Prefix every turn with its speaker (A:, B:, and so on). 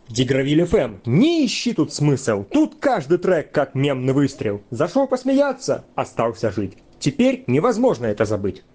A: Дигравиль ФМ. Не ищи тут смысл. Тут каждый трек как мемный выстрел. Зашел посмеяться, остался жить. Теперь невозможно это забыть.